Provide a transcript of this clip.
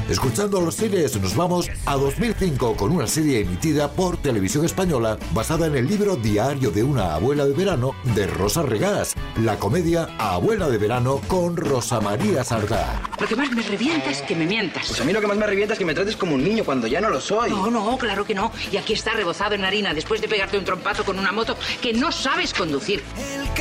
Escuchando los cines nos vamos a 2005 con una serie emitida por Televisión Española basada en el libro Diario de una abuela de verano de Rosa Regás, la comedia Abuela de verano con Rosa María Sardá. Lo que más me revienta es que me mientas. Pues a mí lo que más me revienta es que me trates como un niño cuando ya no lo soy. No, claro que no. Y aquí está rebozado en harina después de pegarte un trompazo con una moto que no sabes conducir.